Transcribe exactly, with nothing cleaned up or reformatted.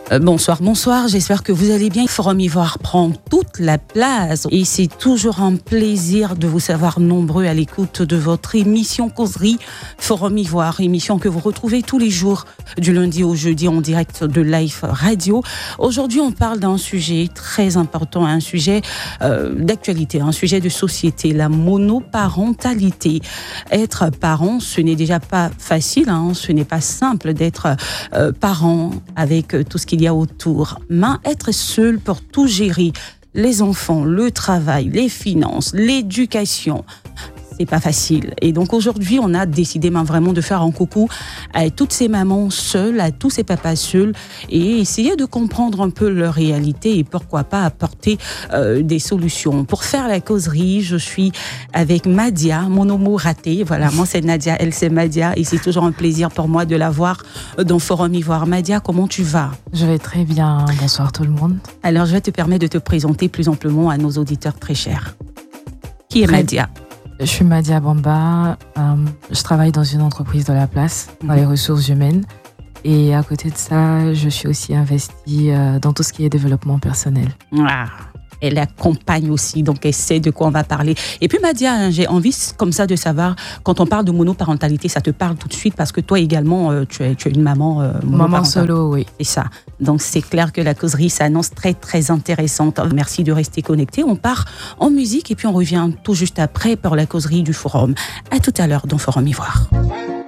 Euh, bonsoir, bonsoir, j'espère que vous allez bien. Forum Ivoire prend toute la place et c'est toujours un plaisir de vous savoir nombreux à l'écoute de votre émission Causerie Forum Ivoire, émission que vous retrouvez tous les jours du lundi au jeudi en direct de Live Radio. Aujourd'hui, on parle d'un sujet très important, un sujet euh, d'actualité, un sujet de société, la monoparentalité. Être parent, ce n'est déjà pas facile, hein, ce n'est pas simple d'être euh, parent avec tout ce qu'il y a autour. Mais être seul pour tout gérer, les enfants, le travail, les finances, l'éducation, c'est pas facile. Et donc aujourd'hui, on a décidé ben, vraiment de faire un coucou à toutes ces mamans seules, à tous ces papas seuls et essayer de comprendre un peu leur réalité et pourquoi pas apporter euh, des solutions. Pour faire la causerie, je suis avec Madia, mon homo raté. Voilà, moi c'est Nadia, elle c'est Madia et c'est toujours un plaisir pour moi de la voir dans Forum Ivoire. Madia, comment tu vas? Je vais très bien. Bonsoir tout le monde. Alors je vais te permettre de te présenter plus amplement à nos auditeurs très chers. Qui est très Madia? Je suis Madia Bamba, euh, je travaille dans une entreprise de la place, dans les ressources humaines. Et à côté de ça, je suis aussi investie euh, dans tout ce qui est développement personnel. Ah, elle accompagne aussi, donc elle sait de quoi on va parler. Et puis Madia, hein, j'ai envie comme ça de savoir, quand on parle de monoparentalité, ça te parle tout de suite parce que toi également, euh, tu, es, tu es une maman euh, Maman solo, oui. C'est ça. Donc c'est clair que la causerie s'annonce très très intéressante. Merci de rester connecté. On part en musique et puis on revient tout juste après pour la causerie du forum. À tout à l'heure dans Forum Ivoire.